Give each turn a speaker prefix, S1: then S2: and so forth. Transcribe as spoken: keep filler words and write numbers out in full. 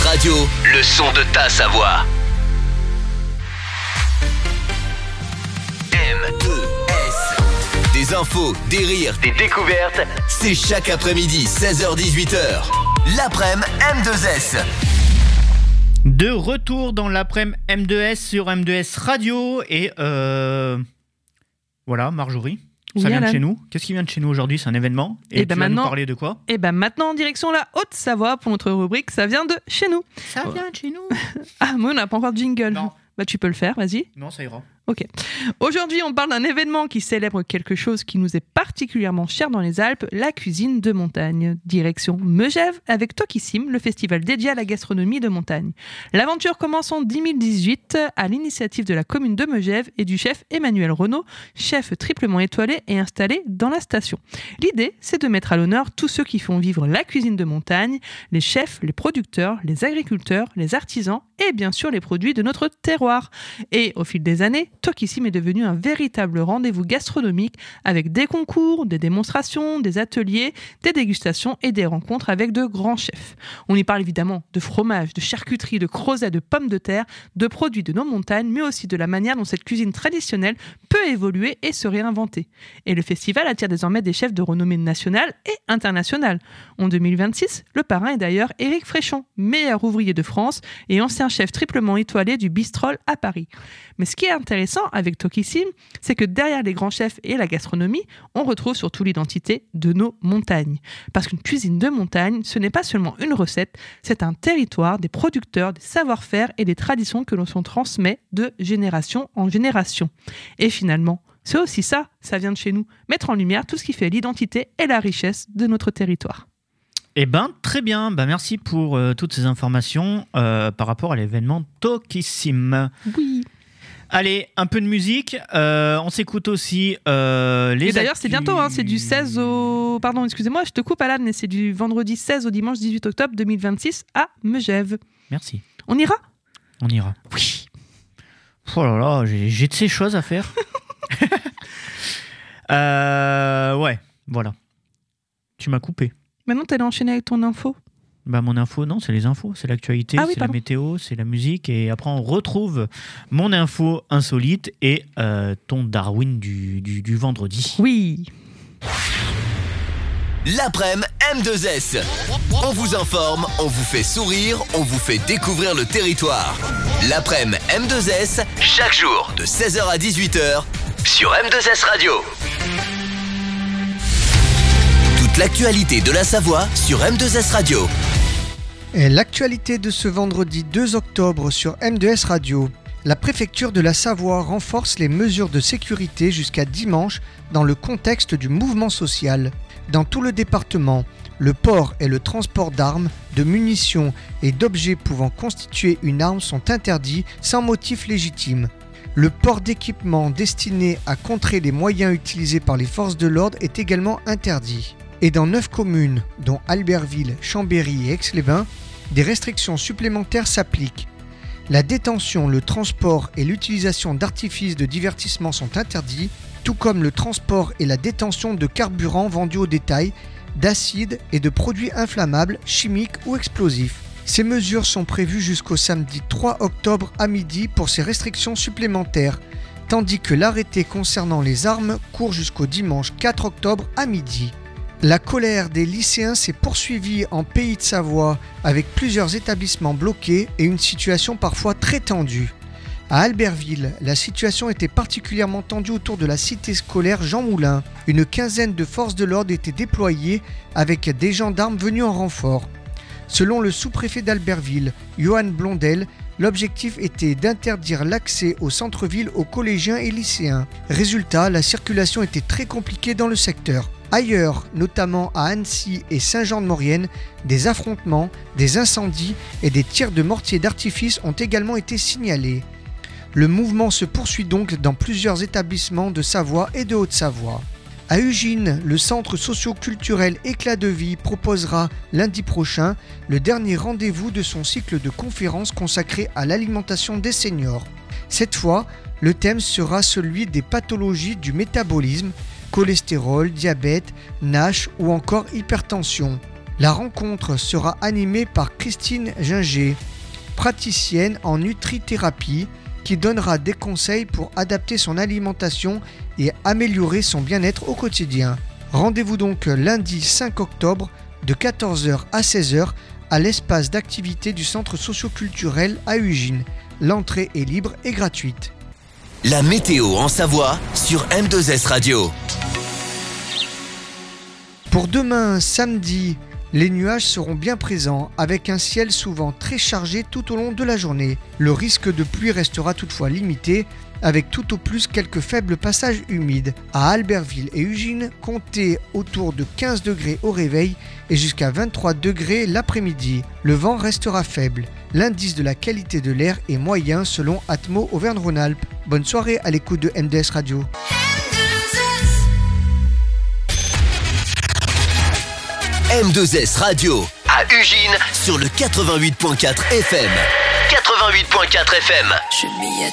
S1: Radio, le son de ta Savoie. M deux S. Des infos, des rires, des découvertes. C'est chaque après-midi, seize heures dix-huit heures. L'après-midi M deux S.
S2: De retour dans l'après-midi M deux S sur M deux S Radio. Et euh... voilà, Marjorie. Ça
S3: Oui,
S2: vient
S3: Alan.
S2: de chez nous. Qu'est-ce qui vient de chez nous aujourd'hui? C'est un événement. Et,
S3: Et ben
S2: tu vas
S3: maintenant-
S2: nous parler de quoi?
S3: Et ben maintenant en direction la Haute-Savoie pour notre rubrique Ça vient de chez nous.
S2: Ça vient de chez nous.
S3: Ah, moi on n'a pas encore de jingle.
S2: Non.
S3: Bah tu peux le faire, vas-y.
S2: Non, ça ira.
S3: Ok. Aujourd'hui, on parle d'un événement qui célèbre quelque chose qui nous est particulièrement cher dans les Alpes, la cuisine de montagne. Direction Megève avec Tokissim, le festival dédié à la gastronomie de montagne. L'aventure commence en deux mille dix-huit à l'initiative de la commune de Megève et du chef Emmanuel Renaud, chef triplement étoilé et installé dans la station. L'idée, c'est de mettre à l'honneur tous ceux qui font vivre la cuisine de montagne, les chefs, les producteurs, les agriculteurs, les artisans et bien sûr les produits de notre terroir. Et au fil des années, Tokissim est devenu un véritable rendez-vous gastronomique avec des concours, des démonstrations, des ateliers, des dégustations et des rencontres avec de grands chefs. On y parle évidemment de fromage, de charcuterie, de crozet, de pommes de terre, de produits de nos montagnes, mais aussi de la manière dont cette cuisine traditionnelle peut évoluer et se réinventer. Et le festival attire désormais des chefs de renommée nationale et internationale. En deux mille vingt-six, le parrain est d'ailleurs Éric Fréchon, meilleur ouvrier de France et ancien chef triplement étoilé du Bistrol à Paris. Mais ce qui est intéressant avec Tokissim, c'est que derrière les grands chefs et la gastronomie, on retrouve surtout l'identité de nos montagnes. Parce qu'une cuisine de montagne, ce n'est pas seulement une recette, c'est un territoire, des producteurs, des savoir-faire et des traditions que l'on se transmet de génération en génération. Et finalement, c'est aussi ça, ça vient de chez nous, mettre en lumière tout ce qui fait l'identité et la richesse de notre territoire.
S2: Eh ben, très bien. Ben, merci pour euh, toutes ces informations euh, par rapport à l'événement Tokissim.
S3: Oui.
S2: Allez, un peu de musique. Euh, on s'écoute aussi euh, les.
S3: Et d'ailleurs, c'est
S2: actus-
S3: bientôt, hein, c'est du seize au... Pardon, excusez-moi, je te coupe Alan, mais c'est du vendredi seize au dimanche dix-huit octobre deux mille vingt-six à Megève.
S2: Merci.
S3: On ira?
S2: On ira.
S3: Oui.
S2: Oh là là, j'ai, j'ai de ces choses à faire. euh, ouais, voilà. Tu m'as coupé.
S3: Maintenant, t'allais enchaîner avec ton info.
S2: Bah, mon info, non, c'est les infos, c'est l'actualité,
S3: Ah oui,
S2: c'est la
S3: pardon.
S2: météo, c'est la musique. Et après, on retrouve mon info insolite et euh, ton Darwin du, du, du vendredi.
S3: Oui.
S1: L'après-midi M deux S. On vous informe, on vous fait sourire, on vous fait découvrir le territoire. L'après-midi M deux S, chaque jour de seize heures à dix-huit heures sur M deux S Radio. Toute l'actualité de la Savoie sur M deux S Radio.
S4: Et l'actualité de ce vendredi deux octobre sur M deux S Radio. La préfecture de la Savoie renforce les mesures de sécurité jusqu'à dimanche dans le contexte du mouvement social. Dans tout le département, le port et le transport d'armes, de munitions et d'objets pouvant constituer une arme sont interdits sans motif légitime. Le port d'équipements destiné à contrer les moyens utilisés par les forces de l'ordre est également interdit. Et dans neuf communes, dont Albertville, Chambéry et Aix-les-Bains, des restrictions supplémentaires s'appliquent. La détention, le transport et l'utilisation d'artifices de divertissement sont interdits, tout comme le transport et la détention de carburant vendus au détail, d'acide et de produits inflammables, chimiques ou explosifs. Ces mesures sont prévues jusqu'au samedi trois octobre à midi pour ces restrictions supplémentaires, tandis que l'arrêté concernant les armes court jusqu'au dimanche quatre octobre à midi. La colère des lycéens s'est poursuivie en Pays de Savoie avec plusieurs établissements bloqués et une situation parfois très tendue. À Albertville, la situation était particulièrement tendue autour de la cité scolaire Jean Moulin. Une quinzaine de forces de l'ordre étaient déployées avec des gendarmes venus en renfort. Selon le sous-préfet d'Albertville, Johan Blondel, l'objectif était d'interdire l'accès au centre-ville aux collégiens et lycéens. Résultat, la circulation était très compliquée dans le secteur. Ailleurs, notamment à Annecy et Saint-Jean-de-Maurienne, des affrontements, des incendies et des tirs de mortiers d'artifice ont également été signalés. Le mouvement se poursuit donc dans plusieurs établissements de Savoie et de Haute-Savoie. À Ugine, le centre socio-culturel Éclat de Vie proposera lundi prochain le dernier rendez-vous de son cycle de conférences consacré à l'alimentation des seniors. Cette fois, le thème sera celui des pathologies du métabolisme, cholestérol, diabète, N A S H ou encore hypertension. La rencontre sera animée par Christine Ginger, praticienne en nutrithérapie, qui donnera des conseils pour adapter son alimentation et améliorer son bien-être au quotidien. Rendez-vous donc lundi cinq octobre de quatorze heures à seize heures à l'espace d'activité du centre socio-culturel à Ugine. L'entrée est libre et gratuite.
S1: La météo en Savoie sur M deux S Radio.
S4: Pour demain, samedi, les nuages seront bien présents avec un ciel souvent très chargé tout au long de la journée. Le risque de pluie restera toutefois limité avec tout au plus quelques faibles passages humides. À Albertville et Ugine, comptez autour de quinze degrés au réveil et jusqu'à vingt-trois degrés l'après-midi. Le vent restera faible. L'indice de la qualité de l'air est moyen selon Atmo Auvergne-Rhône-Alpes. Bonne soirée à l'écoute de M deux S Radio.
S1: M deux S Radio à Ugine sur le quatre-vingt-huit point quatre F M. quatre-vingt-huit point quatre F M.